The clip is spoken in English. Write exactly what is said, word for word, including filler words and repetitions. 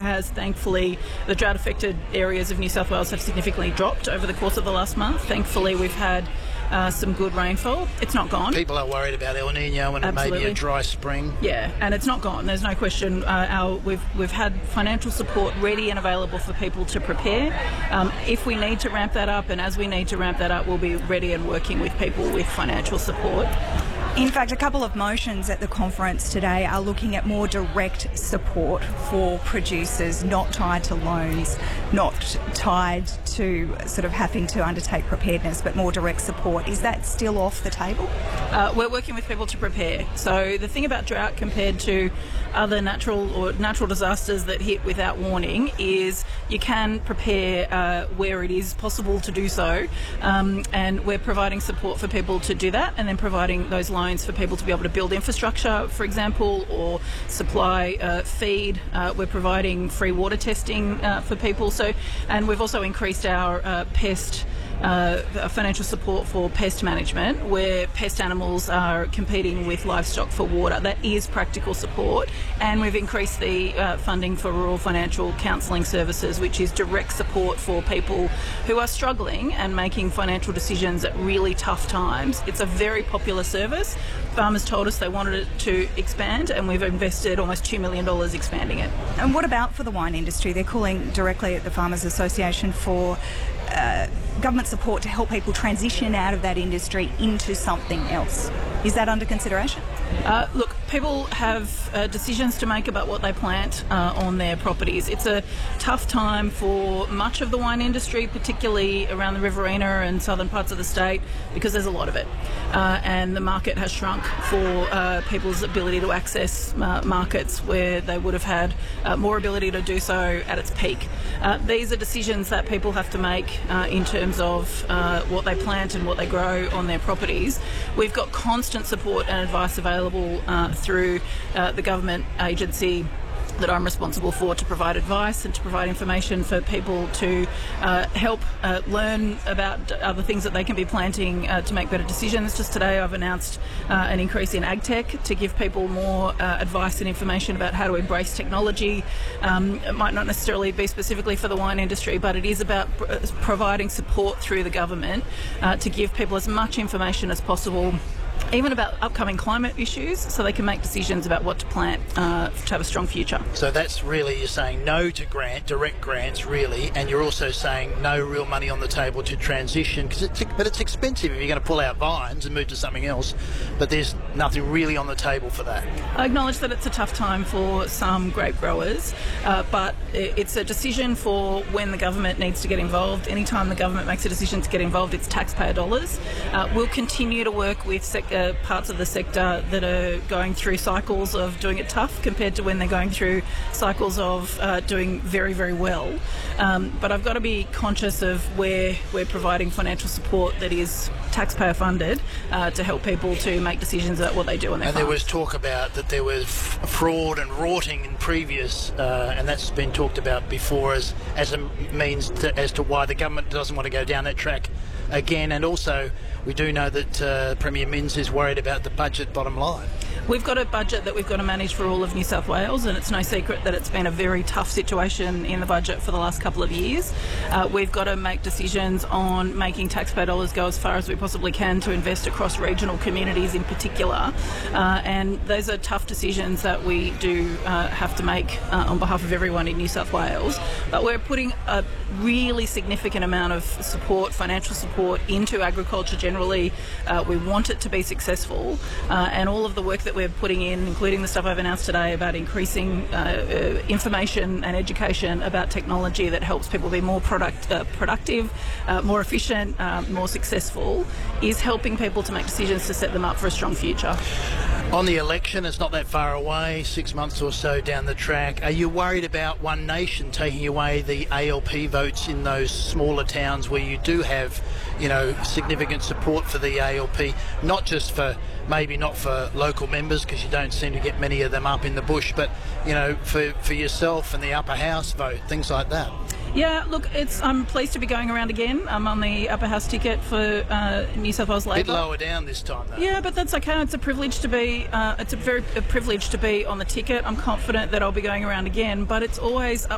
has thankfully, the drought-affected areas of New South Wales have significantly dropped over the course of the last month. Thankfully, we've had uh, some good rainfall. It's not gone. People are worried about El Nino and Absolutely. maybe a dry spring. Yeah, and it's not gone. There's no question. Uh, our, we've we've had financial support ready and available for people to prepare. Um, if we need to ramp that up, and as we need to ramp that up, we'll be ready and working with people with financial support. In fact, a couple of motions at the conference today are looking at more direct support for producers, not tied to loans, not tied to sort of having to undertake preparedness, but more direct support. Is that still off the table? Uh, we're working with people to prepare. So the thing about drought compared to other natural or natural disasters that hit without warning is you can prepare uh, where it is possible to do so, um, and we're providing support for people to do that, and then providing those loans for people to be able to build infrastructure, for example, or supply uh, feed. Uh, we're providing free water testing uh, for people. So, and we've also increased our uh, pest Uh, financial support for pest management, where pest animals are competing with livestock for water. That is practical support, and we've increased the uh, funding for rural financial counselling services, which is direct support for people who are struggling and making financial decisions at really tough times. It's a very popular service. Farmers told us they wanted it to expand, and we've invested almost two million dollars expanding it. And what about for the wine industry? They're calling directly at the Farmers Association for uh, government support to help people transition out of that industry into something else. Is that under consideration? Uh, look, people have uh, decisions to make about what they plant uh, on their properties. It's a tough time for much of the wine industry, particularly around the Riverina and southern parts of the state, because there's a lot of it. Uh, and the market has shrunk for uh, people's ability to access uh, markets where they would have had uh, more ability to do so at its peak. Uh, these are decisions that people have to make uh, in terms of uh, what they plant and what they grow on their properties. We've got constant support and advice available uh, through uh, the government agency that I'm responsible for to provide advice and to provide information for people to uh, help uh, learn about other things that they can be planting uh, to make better decisions. Just today I've announced uh, an increase in AgTech to give people more uh, advice and information about how to embrace technology. Um, it might not necessarily be specifically for the wine industry, but it is about pr- providing support through the government uh, to give people as much information as possible, even about upcoming climate issues, so they can make decisions about what to plant uh, to have a strong future. So that's really, you're saying no to grant, direct grants, really, and you're also saying no real money on the table to transition, because it's, but it's expensive if you're going to pull out vines and move to something else, but there's nothing really on the table for that. I acknowledge that it's a tough time for some grape growers, uh, but it's a decision for when the government needs to get involved. Anytime the government makes a decision to get involved, it's taxpayer dollars. Uh, we'll continue to work with sec- uh, parts of the sector that are going through cycles of doing it tough compared to when they're going through cycles of uh, doing very, very well. Um, but I've got to be conscious of where we're providing financial support that is taxpayer funded uh, to help people to make decisions about what they do on their And farms. there was talk about that there was f- fraud and rorting in previous, uh, and that's been talked about before as, as a means to, as to why the government doesn't want to go down that track again. And also, we do know that uh, Premier Minns is worried about the budget bottom line. We've got a budget that we've got to manage for all of New South Wales, and it's no secret that it's been a very tough situation in the budget for the last couple of years. Uh, we've got to make decisions on making taxpayer dollars go as far as we possibly can to invest across regional communities in particular, uh, and those are tough decisions that we do uh, have to make uh, on behalf of everyone in New South Wales. But we're putting a really significant amount of support, financial support, into agriculture generally. Uh, we want it to be successful, uh, and all of the work that we're putting in, including the stuff I've announced today about increasing uh, uh, information and education about technology that helps people be more product, uh, productive, uh, more efficient, uh, more successful, is helping people to make decisions to set them up for a strong future. On the election, it's not that far away, six months or so down the track. Are you worried about One Nation taking away the A L P votes in those smaller towns where you do have, you know, significant support for the A L P, not just for, maybe not for local members, because you don't seem to get many of them up in the bush, but, you know, for, for yourself and the upper house vote, things like that? Yeah, look, it's. I'm pleased to be going around again. I'm on the upper house ticket for uh, New South Wales Labor. A bit lower down this time, though. Yeah, but that's okay. It's a privilege to be. Uh, it's a very a privilege to be on the ticket. I'm confident that I'll be going around again, but it's always up